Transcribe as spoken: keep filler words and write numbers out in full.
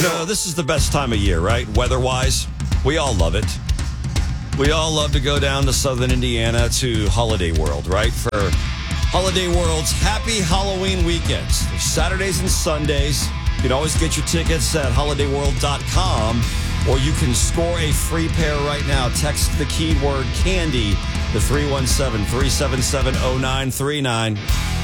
know, this is the best time of year, right? Weather-wise, we all love it. We all love to go down to southern Indiana to Holiday World, right? For Holiday World's Happy Halloween Weekends. There's Saturdays and Sundays. You can always get your tickets at holiday world dot com, or you can score a free pair right now. Text the keyword candy to three one seven, three seven seven, zero nine three nine.